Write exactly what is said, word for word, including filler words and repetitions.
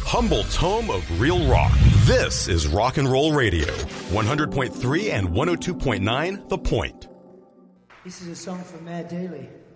Humboldt's home of real rock. This is Rock and Roll Radio, one hundred point three and one oh two point nine The Point. This is a song from Matt Daly.